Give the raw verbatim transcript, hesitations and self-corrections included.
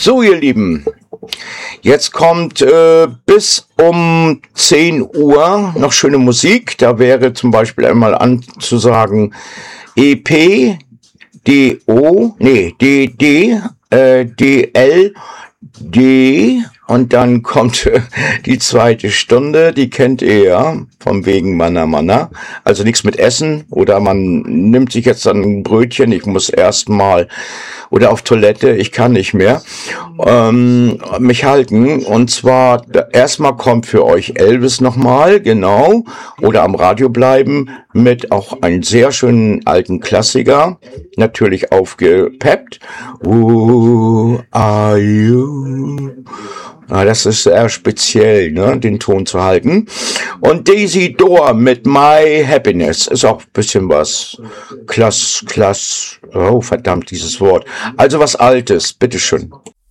So, ihr Lieben, jetzt kommt äh, bis um zehn Uhr noch schöne Musik. Da wäre zum Beispiel einmal anzusagen E P, D O, nee, D D, äh, D L, D und dann kommt äh, die zweite Stunde, die kennt ihr ja, vom wegen Manna Manna. Also nichts mit Essen oder man nimmt sich jetzt dann ein Brötchen, ich muss erstmal oder auf Toilette, ich kann nicht mehr, ähm, mich halten. Und zwar, erstmal kommt für euch Elvis nochmal, genau, oder am Radio bleiben mit auch einem sehr schönen alten Klassiker, natürlich aufgepeppt. Who are you? Ah, das ist sehr speziell, ne, den Ton zu halten. Und Daisy Door mit My Happiness ist auch ein bisschen was klass, klass, oh verdammt, dieses Wort. Also was Altes, bitteschön.